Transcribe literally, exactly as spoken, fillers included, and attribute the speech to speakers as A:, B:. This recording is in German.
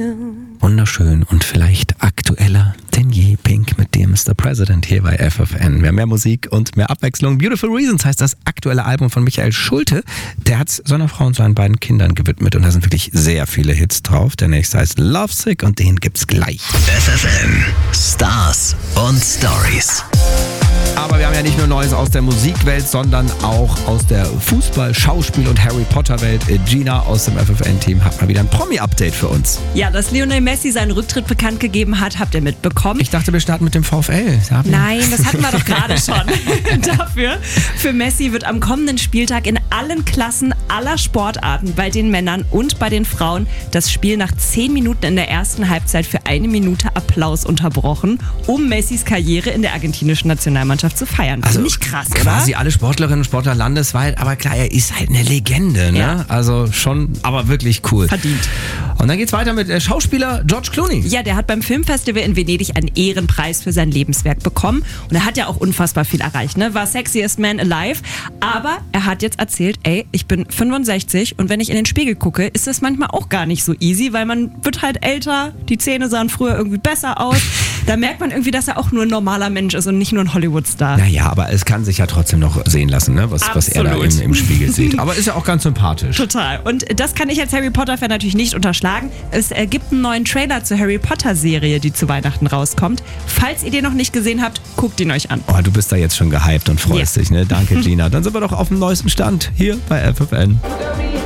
A: Wunderschön und vielleicht aktueller denn je. Pink mit dem Mister President hier bei F F N. Mehr, mehr Musik und mehr Abwechslung. Beautiful Reasons heißt das aktuelle Album von Michael Schulte. Der hat es seiner Frau und seinen beiden Kindern gewidmet und da sind wirklich sehr viele Hits drauf. Der nächste heißt Lovesick und den gibt's gleich.
B: F F N Stars und Stories.
A: Aber wir haben ja nicht nur Neues aus der Musikwelt, sondern auch aus der Fußball-, Schauspiel- und Harry Potter-Welt. Gina aus dem F F N-Team hat mal wieder ein Promi-Update für uns.
C: Ja, dass Lionel Messi seinen Rücktritt bekannt gegeben hat, habt ihr mitbekommen.
A: Ich dachte, wir starten mit dem VfL.
C: Nein, das hatten wir doch gerade schon. Dafür, für Messi wird am kommenden Spieltag in allen Klassen aller Sportarten, bei den Männern und bei den Frauen, das Spiel nach zehn Minuten in der ersten Halbzeit für eine Minute Applaus unterbrochen, um Messis Karriere in der argentinischen Nationalmannschaft zu feiern.
A: Also
C: nicht krass,
A: quasi
C: oder?
A: alle Sportlerinnen und Sportler landesweit, aber klar, er ist halt eine Legende, ne?
C: Ja.
A: Also schon, aber wirklich cool.
C: Verdient.
A: Und dann geht's weiter mit äh, Schauspieler George Clooney.
C: Ja, der hat beim Filmfestival in Venedig einen Ehrenpreis für sein Lebenswerk bekommen. Und er hat ja auch unfassbar viel erreicht, ne? War Sexiest Man Alive. Aber er hat jetzt erzählt, ey, ich bin fünfundsechzig und wenn ich in den Spiegel gucke, ist das manchmal auch gar nicht so easy, weil man wird halt älter, die Zähne sahen früher irgendwie besser aus. Da merkt man irgendwie, dass er auch nur ein normaler Mensch ist und nicht nur ein Hollywood-Star.
A: Naja, aber es kann sich ja trotzdem noch sehen lassen, ne? was, was er da im, im Spiegel sieht. Aber ist ja auch ganz sympathisch.
C: Total. Und das kann ich als Harry Potter-Fan natürlich nicht unterschlagen. Es äh, gibt einen neuen Trailer zur Harry Potter-Serie, die zu Weihnachten rauskommt. Falls ihr den noch nicht gesehen habt, guckt ihn euch an.
A: Oh, du bist da jetzt schon gehypt und freust
C: Ja.
A: dich, ne? Danke, Gina. Dann sind wir doch auf dem neuesten Stand hier bei F F N.